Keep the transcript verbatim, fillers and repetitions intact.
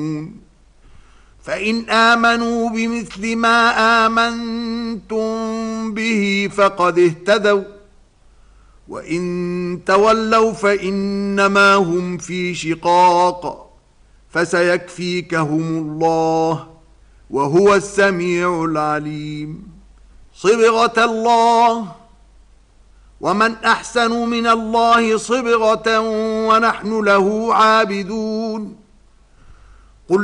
فإن آمنوا بمثل ما آمنتم به فقد اهتدوا وإن تولوا فإنما هم في شقاق فسيكفيكهم الله وهو السميع العليم. صبغة الله ومن أحسن من الله صبغة ونحن له عابدون.